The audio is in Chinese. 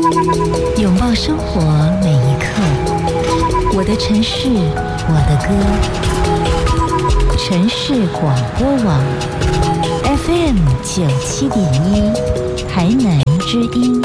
拥抱生活每一刻，我的城市，我的歌。城市广播网 FM 97.1，台南之音。